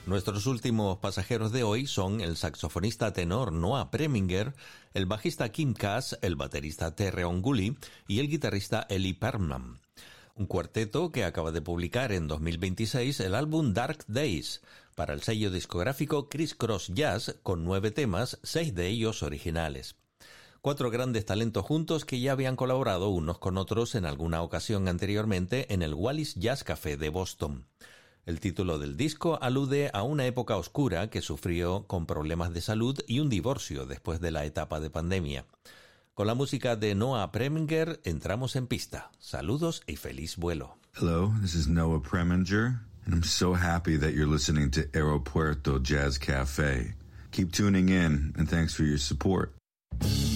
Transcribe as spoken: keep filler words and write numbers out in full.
Nuestros últimos pasajeros de hoy son el saxofonista tenor Noah Preminger, el bajista Kim Cass, el baterista Terry Onguli y el guitarrista Eli Perlman. Un cuarteto que acaba de publicar en dos mil veintiséis el álbum Dark Days para el sello discográfico Criss Cross Jazz con nueve temas, seis de ellos originales. Cuatro grandes talentos juntos que ya habían colaborado unos con otros en alguna ocasión anteriormente en el Wallis Jazz Café de Boston. El título del disco alude a una época oscura que sufrió con problemas de salud y un divorcio después de la etapa de pandemia. Con la música de Noah Preminger entramos en pista. Saludos y feliz vuelo. Hello, this is Noah Preminger, and I'm so happy that you're listening to Aeropuerto Jazz Cafe. Keep tuning in, and thanks for your support.